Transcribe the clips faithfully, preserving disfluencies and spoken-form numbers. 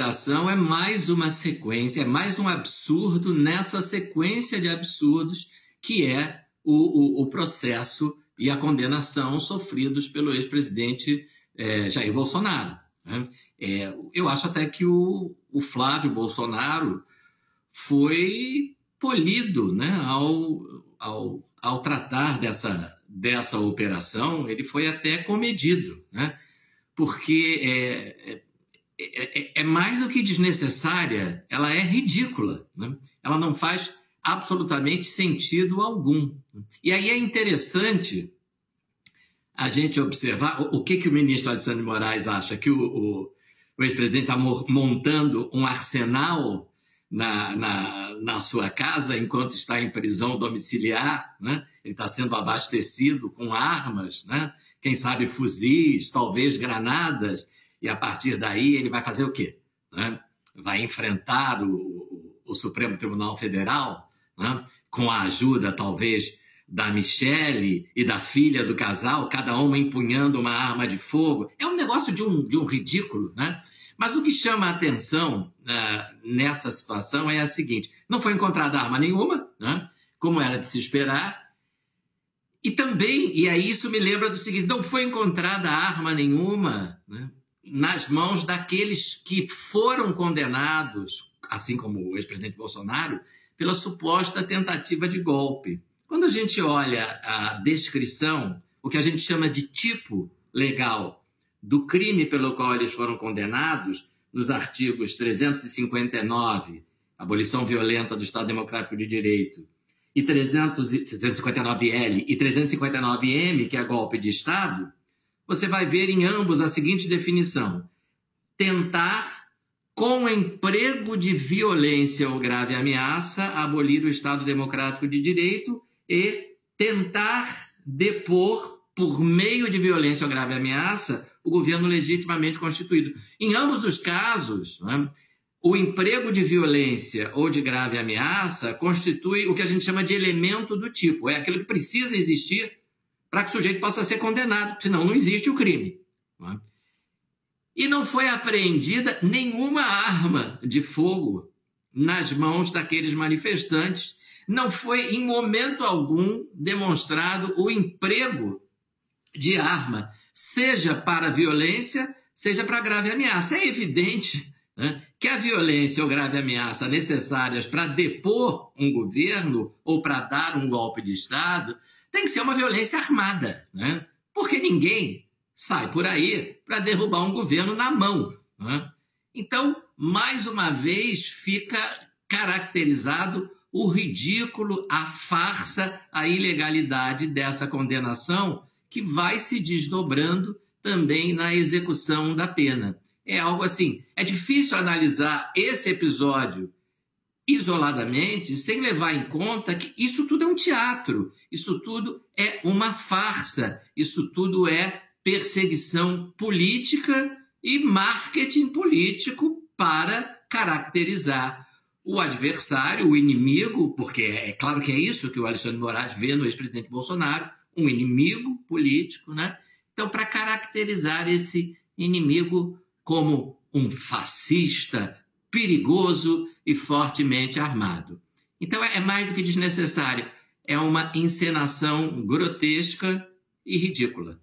interpretação é mais uma sequência, é mais um absurdo nessa sequência de absurdos que é o, o, o processo e a condenação sofridos pelo ex-presidente é, Jair Bolsonaro. Né? É, eu acho até que o, o Flávio Bolsonaro foi polido, né? ao, ao, ao tratar dessa, dessa operação, ele foi até comedido, né? Porque é, é, é mais do que desnecessária, ela é ridícula, né? Ela não faz absolutamente sentido algum. E aí é interessante a gente observar o, o que, que o ministro Alexandre de Moraes acha, que o, o, o ex-presidente está montando um arsenal na, na, na sua casa enquanto está em prisão domiciliar, né? Ele está sendo abastecido com armas, né? Quem sabe fuzis, talvez granadas, e a partir daí ele vai fazer o quê? Né? Vai enfrentar o, o, o Supremo Tribunal Federal, né? Com a ajuda, talvez, da Michele e da filha do casal, cada uma empunhando uma arma de fogo. É um negócio de um, de um ridículo, né? Mas o que chama a atenção uh, nessa situação é a seguinte: não foi encontrada arma nenhuma, né? Como era de se esperar, e também, e aí isso me lembra do seguinte, não foi encontrada arma nenhuma, né, nas mãos daqueles que foram condenados, assim como o ex-presidente Bolsonaro, pela suposta tentativa de golpe. Quando a gente olha a descrição, o que a gente chama de tipo legal do crime pelo qual eles foram condenados, nos artigos trezentos e cinquenta e nove, abolição violenta do Estado Democrático de Direito, e trezentos e cinquenta e nove L e trezentos e cinquenta e nove M, que é golpe de Estado, você vai ver em ambos a seguinte definição: tentar, com emprego de violência ou grave ameaça, abolir o Estado Democrático de Direito e tentar depor, por meio de violência ou grave ameaça, o governo legitimamente constituído. Em ambos os casos, né, o emprego de violência ou de grave ameaça constitui o que a gente chama de elemento do tipo. É aquilo que precisa existir para que o sujeito possa ser condenado, senão não existe o crime. Né? E não foi apreendida nenhuma arma de fogo nas mãos daqueles manifestantes. Não foi, em momento algum, demonstrado o emprego de arma, seja para violência, seja para grave ameaça. É evidente, né, que a violência ou grave ameaça necessárias para depor um governo ou para dar um golpe de Estado tem que ser uma violência armada, né? Porque ninguém sai por aí para derrubar um governo na mão. Né? Então, mais uma vez, fica caracterizado o ridículo, a farsa, a ilegalidade dessa condenação, que vai se desdobrando também na execução da pena. É algo assim, é difícil analisar esse episódio isoladamente, sem levar em conta que isso tudo é um teatro, isso tudo é uma farsa, isso tudo é perseguição política e marketing político para caracterizar o adversário, o inimigo, porque é claro que é isso que o Alexandre de Moraes vê no ex-presidente Bolsonaro, um inimigo político, né? Então, para caracterizar esse inimigo como um fascista perigoso e fortemente armado. Então, é mais do que desnecessário. É uma encenação grotesca e ridícula.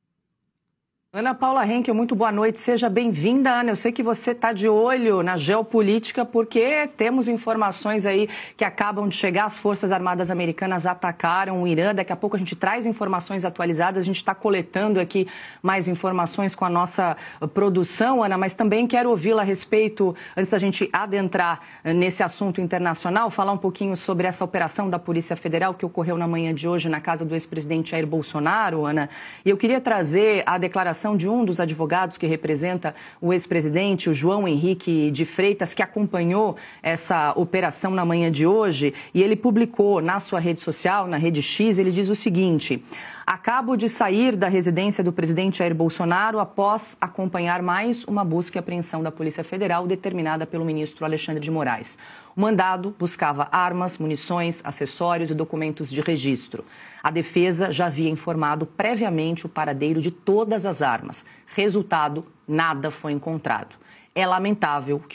Ana Paula Henkel, muito boa noite, seja bem-vinda, Ana. Eu sei que você está de olho na geopolítica porque temos informações aí que acabam de chegar, as Forças Armadas Americanas atacaram o Irã, daqui a pouco a gente traz informações atualizadas, a gente está coletando aqui mais informações com a nossa produção, Ana, mas também quero ouvi-la a respeito, antes da gente adentrar nesse assunto internacional, falar um pouquinho sobre essa operação da Polícia Federal que ocorreu na manhã de hoje na casa do ex-presidente Jair Bolsonaro, Ana, e eu queria trazer a declaração de um dos advogados que representa o ex-presidente, o João Henrique de Freitas, que acompanhou essa operação na manhã de hoje, e ele publicou na sua rede social, na Rede X, ele diz o seguinte: acabo de sair da residência do presidente Jair Bolsonaro após acompanhar mais uma busca e apreensão da Polícia Federal determinada pelo ministro Alexandre de Moraes. O mandado buscava armas, munições, acessórios e documentos de registro. A defesa já havia informado previamente o paradeiro de todas as armas. Resultado, nada foi encontrado. É lamentável que